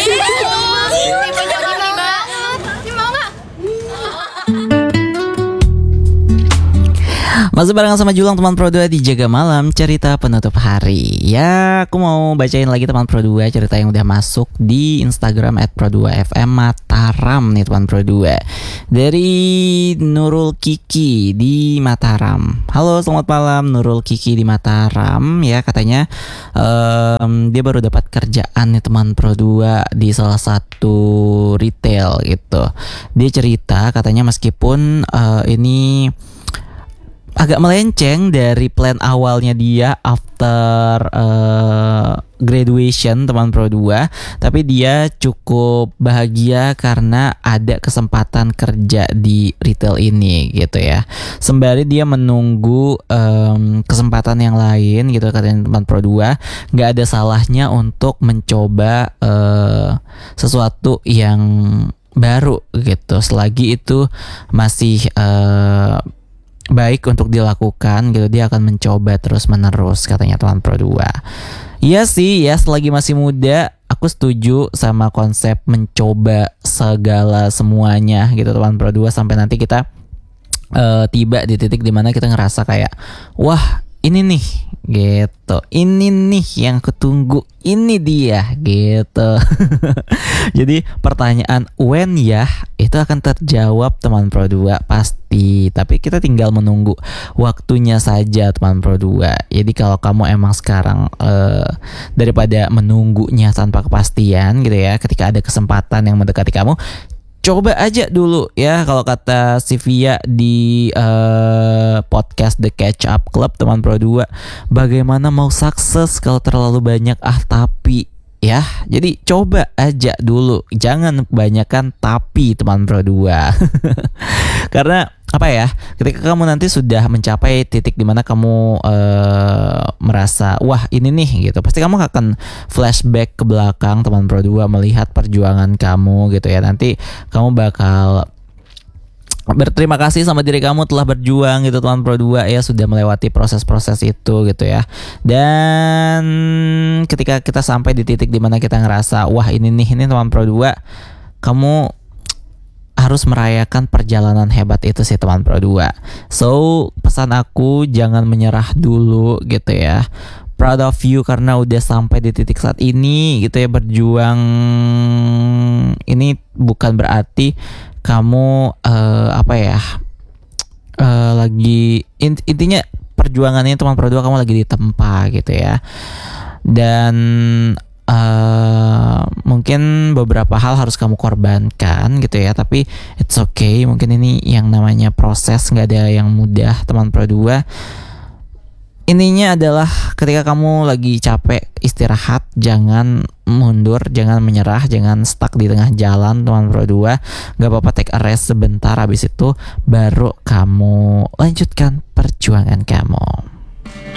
Masih barengan sama Julang teman Pro 2 di Jaga Malam, cerita penutup hari. Ya, aku mau bacain lagi teman Pro 2 cerita yang udah masuk di Instagram @pro2fm Mataram nih teman Pro 2. Dari Nurul Kiki di Mataram. Halo, selamat malam Nurul Kiki di Mataram. Ya, katanya dia baru dapat kerjaan nih teman Pro 2 di salah satu retail gitu. Dia cerita katanya meskipun ini agak melenceng dari plan awalnya dia after graduation teman Pro 2, tapi dia cukup bahagia karena ada kesempatan kerja di retail ini gitu ya. Sembari dia menunggu kesempatan yang lain gitu katanya teman Pro 2, nggak ada salahnya untuk mencoba sesuatu yang baru gitu, selagi itu masih baik untuk dilakukan gitu, dia akan mencoba terus menerus katanya teman Pro 2. Iya sih ya, selagi masih muda aku setuju sama konsep mencoba segala semuanya gitu teman Pro 2, sampai nanti kita tiba di titik dimana kita ngerasa kayak wah ini nih gitu, ini nih yang aku tunggu, ini dia gitu. Jadi pertanyaan when ya itu akan terjawab teman Pro 2 pasti, tapi kita tinggal menunggu waktunya saja teman Pro 2. Jadi kalau kamu emang sekarang daripada menunggunya tanpa kepastian gitu ya, ketika ada kesempatan yang mendekati kamu, coba aja dulu ya, kalau kata Sivia di podcast The Catch Up Club teman Pro 2, bagaimana mau sukses kalau terlalu banyak tapi ya. Jadi coba aja dulu, jangan kebanyakan tapi teman Pro 2. Karena apa ya, ketika kamu nanti sudah mencapai titik dimana kamu merasa wah ini nih gitu, pasti kamu akan flashback ke belakang teman Pro 2, melihat perjuangan kamu gitu ya. Nanti kamu bakal berterima kasih sama diri kamu telah berjuang gitu teman Pro 2 ya, sudah melewati proses-proses itu gitu ya. Dan ketika kita sampai di titik dimana kita ngerasa wah ini teman Pro 2, kamu harus merayakan perjalanan hebat itu sih teman Pro 2. So pesan aku, jangan menyerah dulu gitu ya. Proud of you karena udah sampai di titik saat ini gitu ya. Berjuang ini bukan berarti kamu lagi intinya perjuangannya teman Pro 2 kamu lagi ditempa gitu ya. Dan mungkin beberapa hal harus kamu korbankan gitu ya, tapi it's okay. Mungkin ini yang namanya proses, nggak ada yang mudah teman Pro 2. Ininya adalah ketika kamu lagi capek, istirahat, jangan mundur, jangan menyerah, jangan stuck di tengah jalan teman Pro 2. Gak apa-apa, take a rest sebentar, habis itu baru kamu lanjutkan perjuangan kamu.